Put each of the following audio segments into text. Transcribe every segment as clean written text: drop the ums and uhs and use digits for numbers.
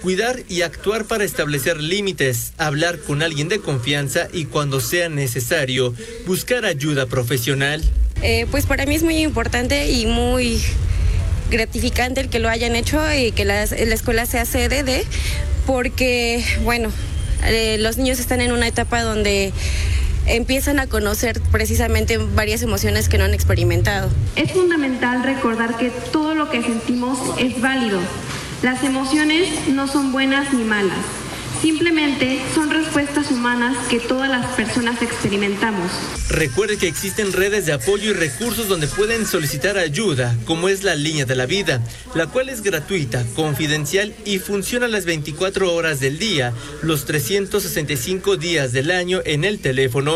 Cuidar y actuar para establecer límites, hablar con alguien de confianza y cuando sea necesario, buscar ayuda profesional. Pues para mí es muy importante y muy gratificante el que lo hayan hecho y que la escuela sea sede de, porque, bueno, los niños están en una etapa donde empiezan a conocer precisamente varias emociones que no han experimentado. Es fundamental recordar que todo lo que sentimos es válido. Las emociones no son buenas ni malas. Simplemente son respuestas humanas que todas las personas experimentamos. Recuerde que existen redes de apoyo y recursos donde pueden solicitar ayuda, como es la Línea de la Vida, la cual es gratuita, confidencial y funciona las 24 horas del día, los 365 días del año en el teléfono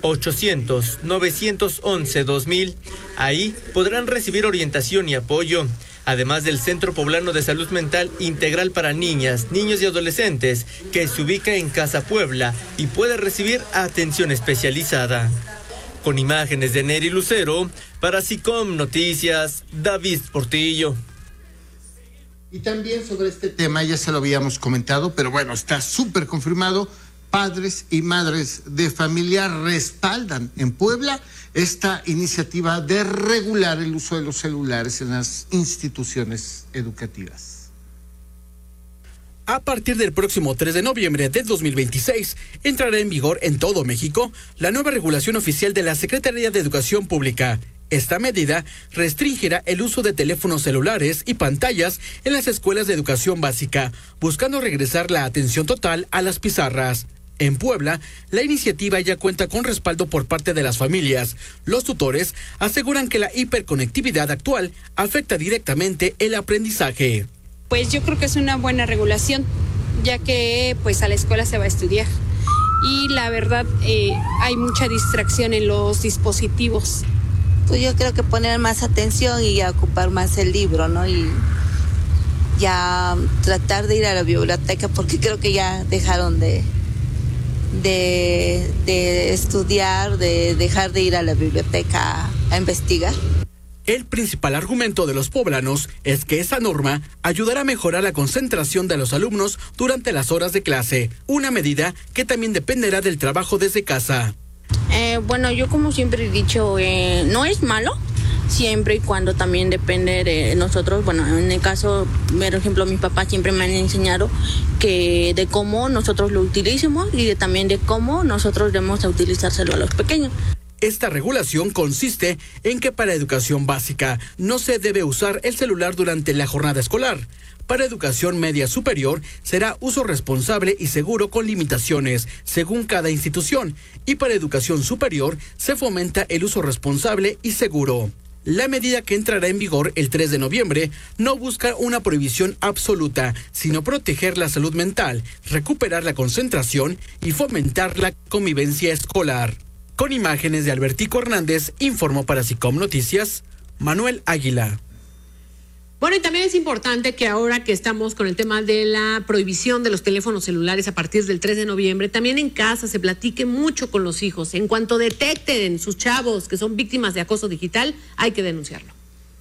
800-911-2000. Ahí podrán recibir orientación y apoyo. Además del Centro Poblano de Salud Mental Integral para Niñas, Niños y Adolescentes, que se ubica en Casa Puebla y puede recibir atención especializada. Con imágenes de Neri Lucero, para SICOM Noticias, David Portillo. Y también sobre este tema, ya se lo habíamos comentado, pero bueno, está súper confirmado. Padres y madres de familia respaldan en Puebla esta iniciativa de regular el uso de los celulares en las instituciones educativas. A partir del próximo 3 de noviembre de 2026, entrará en vigor en todo México la nueva regulación oficial de la Secretaría de Educación Pública. Esta medida restringirá el uso de teléfonos celulares y pantallas en las escuelas de educación básica, buscando regresar la atención total a las pizarras. En Puebla, la iniciativa ya cuenta con respaldo por parte de las familias. Los tutores aseguran que la hiperconectividad actual afecta directamente el aprendizaje. Pues yo creo que es una buena regulación, ya que pues a la escuela se va a estudiar. Y la verdad, hay mucha distracción en los dispositivos. Pues yo creo que poner más atención y ocupar más el libro, ¿no? Y ya tratar de ir a la biblioteca, porque creo que ya dejaron de estudiar, de dejar de ir a la biblioteca a investigar. El principal argumento de los poblanos es que esa norma ayudará a mejorar la concentración de los alumnos durante las horas de clase, una medida que también dependerá del trabajo desde casa. Bueno, yo como siempre he dicho, no es malo, siempre y cuando también depende de nosotros. Bueno, en el caso, por ejemplo, mis papás siempre me han enseñado que de cómo nosotros lo utilicemos y también de cómo nosotros debemos utilizárselo a los pequeños. Esta regulación consiste en que para educación básica no se debe usar el celular durante la jornada escolar. Para educación media superior será uso responsable y seguro con limitaciones, según cada institución. Y para educación superior se fomenta el uso responsable y seguro. La medida que entrará en vigor el 3 de noviembre no busca una prohibición absoluta, sino proteger la salud mental, recuperar la concentración y fomentar la convivencia escolar. Con imágenes de Albertico Hernández, informó para SICOM Noticias, Manuel Águila. Bueno, y también es importante que ahora que estamos con el tema de la prohibición de los teléfonos celulares a partir del 3 de noviembre, también en casa se platique mucho con los hijos. En cuanto detecten sus chavos que son víctimas de acoso digital, hay que denunciarlo.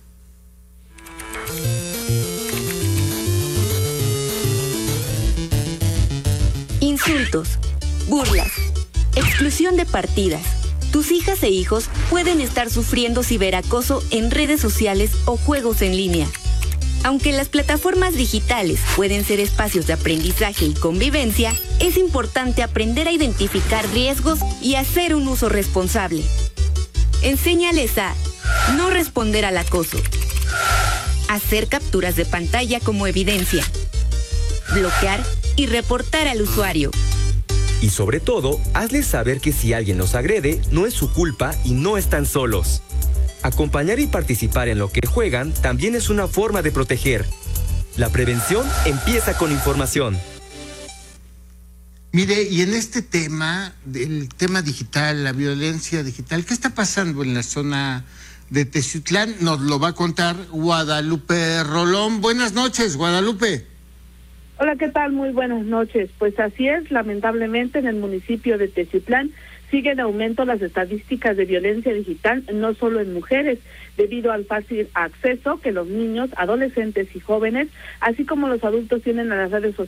Insultos, burlas, exclusión de partidas. Tus hijas e hijos pueden estar sufriendo ciberacoso en redes sociales o juegos en línea. Aunque las plataformas digitales pueden ser espacios de aprendizaje y convivencia, es importante aprender a identificar riesgos y hacer un uso responsable. Enséñales a no responder al acoso, hacer capturas de pantalla como evidencia, bloquear y reportar al usuario. Y sobre todo, hazles saber que si alguien los agrede, no es su culpa y no están solos. Acompañar y participar en lo que juegan también es una forma de proteger. La prevención empieza con información. Mire, y en este tema, el tema digital, la violencia digital, ¿qué está pasando en la zona de Teciutlán? Nos lo va a contar Guadalupe Rolón. Buenas noches, Guadalupe. Hola, ¿qué tal? Muy buenas noches. Pues así es, lamentablemente en el municipio de Teciutlán siguen en aumento las estadísticas de violencia digital, no solo en mujeres, debido al fácil acceso que los niños, adolescentes y jóvenes, así como los adultos tienen a las redes sociales.